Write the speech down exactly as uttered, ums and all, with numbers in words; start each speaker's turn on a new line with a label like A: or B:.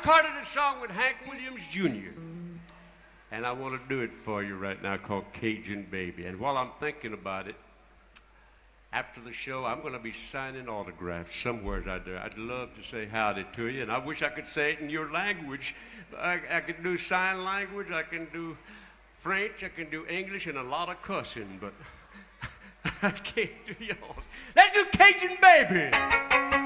A: recorded a song with Hank Williams Junior And I want to do it for you right now called Cajun Baby. And while I'm thinking about it, after the show, I'm going to be signing autographs somewhere out there. I'd love to say howdy to you, and I wish I could say it in your language. I, I can do sign language, I can do French, I can do English, and a lot of cussing, but I can't do yours. Let's do Cajun Baby.